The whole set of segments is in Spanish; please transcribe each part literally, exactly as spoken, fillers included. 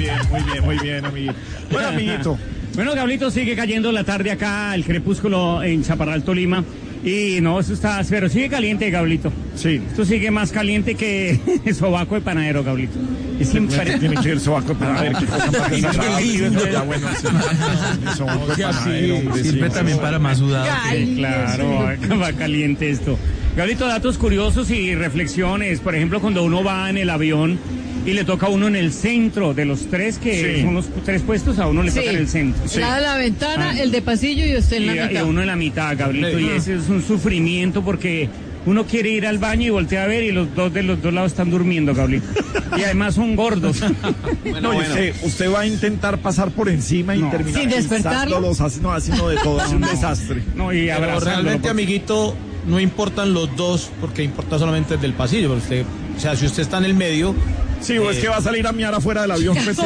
bien, muy bien, muy bien, amiguito. Bueno, amiguito. Bueno, Gablito, sigue cayendo la tarde acá, el crepúsculo en Chaparral, Tolima. Y no, eso está, pero sigue caliente, Gablito. Sí. Esto sigue más caliente que el sobaco de panadero, Gablito. Y siempre tiene que ir el sobaco de panadero. Ya, bueno, el sobaco de panadero. Sirve también para más sudado. Sí, claro, va, va caliente esto. Gablito, datos curiosos y reflexiones. Por ejemplo, cuando uno va en el avión y le toca a uno en el centro de los tres, que sí. son los tres puestos, a uno le sí. toca en el centro. Sí. La de la ventana, ah. el de pasillo y usted en la y, mitad. Y uno en la mitad, Gablito, sí. y ese es un sufrimiento porque uno quiere ir al baño y voltea a ver y los dos de los dos lados están durmiendo, Gablito. Y además son gordos. Bueno, no, bueno. Usted, usted va a intentar pasar por encima y no. terminar sin despertarlos, así, no, haciendo de todo, es un desastre. No, y Pero realmente, amiguito, no importan los dos, porque importa solamente el del pasillo. Porque usted, o sea, si usted está en el medio. Sí, o eh, es que va a salir a miar afuera del avión. Pues,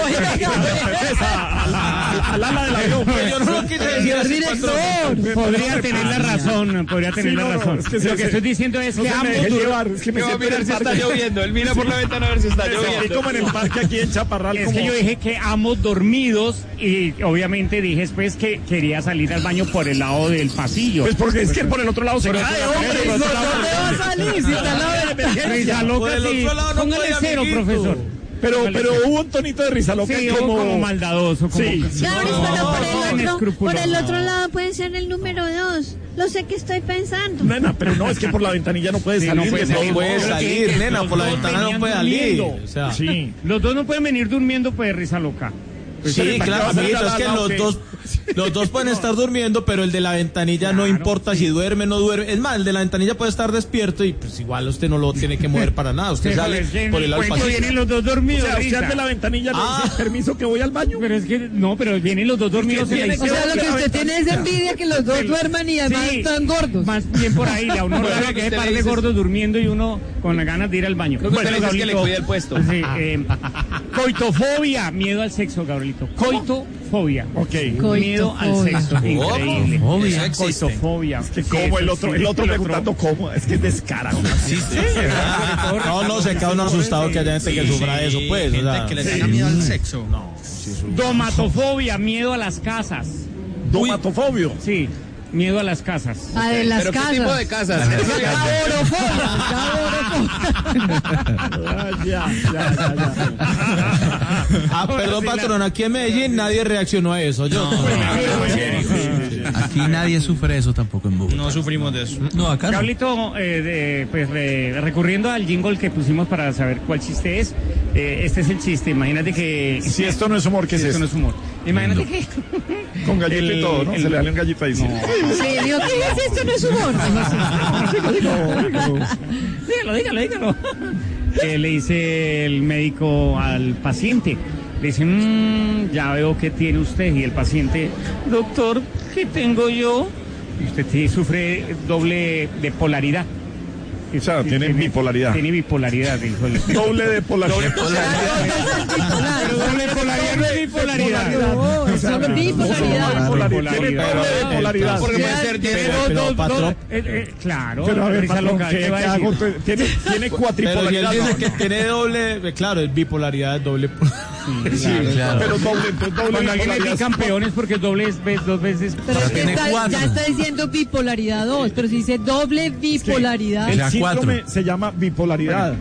al ala del avión. Pues. Yo no lo quise decir así. Podría tener la razón, podría tener sí, la no, razón. Es que lo que estoy diciendo es no que ambos llevar, es que me va a mirar si está lloviendo. Él mira por la ventana a ver si está lloviendo. Y como en el parque aquí en Chaparral. Es como... que yo dije que ambos dormidos y obviamente dije después que quería salir al baño por el lado del pasillo. Pues porque es que por el otro lado se cae, hombre. No te va a salir si está al lado de emergencia. Por el otro lado no puede, cero, profesor. Pero, pero hubo un tonito de risa loca sí, como... como maldadoso. Como sí. Que... Claro, no, pero por el, otro, por el otro lado puede ser el número dos. Lo sé que estoy pensando. Nena, pero no, es que por la ventanilla no puede sí, salir. No puede salir, no puede salir que, nena, por la ventana no puede salir. O sea, sí. Los dos no pueden venir durmiendo, pues, risa loca. Pues sí, claro, amiguito, es que los okay. dos... Los dos pueden estar durmiendo, pero el de la ventanilla claro, no importa sí. si duerme o no duerme. Es más, el de la ventanilla puede estar despierto y pues igual usted no lo tiene que mover para nada. Usted sale por el lado pasillo. Vienen los dos dormidos. O sea, usted al de la ventanilla ah. no dice permiso que voy al baño. Pero es que no, pero vienen los dos dormidos. En la o sea, lo que usted tiene es envidia que los dos sí. duerman y además sí. están gordos. Más bien por ahí, a uno le que par de gordos durmiendo y uno con las ganas de ir al baño. Lo que usted le dice es que le cuida el puesto. Sí, eh, coitofobia, miedo al sexo, Gabrielito. Coitofobia. Ok. Miedo al sexo. Increíble. Coitofobia. Coitofobia. Es que como el otro, el otro preguntando cómo, es que es descarado. Sí, sí. No, no, se queda uno asustado que haya gente que sufra eso, pues. Gente que le tenga miedo al sexo. No. Domatofobia, miedo a las casas. Domatofobia. Sí. Miedo a las casas. A de las ¿Pero casas. qué tipo de casas? ya, ya, ya, ya. Ah, perdón, patrón, aquí en Medellín nadie reaccionó a eso. Yo. No, aquí nadie sufre eso tampoco en Bogotá. No sufrimos de eso. No, acá no. Gablito, eh, de, pues de, recurriendo al jingle que pusimos para saber cuál chiste es, eh, este es el chiste. Imagínate que... Si esto no es humor, ¿qué es si esto? Esto no es humor. Imagínate no. que... Con galleta el, y todo, ¿no? El, Se le sale un gallito ahí. No. Sí, digo, ¿qué es esto? No es humor. Dígalo, dígalo, dígalo. Eh, le dice el médico al paciente. Le dice, mmm, ya veo que tiene usted. Y el paciente, doctor, ¿qué tengo yo? Y usted sí, sufre doble de polaridad. O sea, tiene, tiene bipolaridad. Tiene bipolaridad, dijo el... Doble de polaridad. Doble polaridad. Pero doble polaridad no es bipolaridad. No, es solo bipolaridad. Tiene doble de polaridad. Porque puede ser, tiene dos, dos, claro. Pero a ver, patrón, ¿qué hago? Tiene, tiene cuatripolaridad. Pero si él dice que tiene doble, claro, es bipolaridad, doble Sí, claro, claro. Pero doble, doble. Cuando alguien es bicampeón es porque doble es dos veces. Pero es que está, ya está diciendo bipolaridad dos, pero si dice doble bipolaridad. El síndrome se llama bipolaridad.